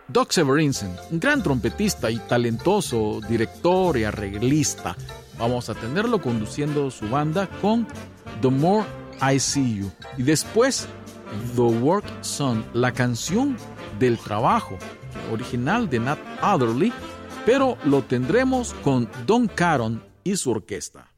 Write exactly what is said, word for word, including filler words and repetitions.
Doug Severinsen, un gran trompetista y talentoso director y arreglista. Vamos a tenerlo conduciendo su banda con The More I See You. Y después, The Work Song, la canción del trabajo, original de Nat Adderley, pero lo tendremos con Don Caron y su orquesta.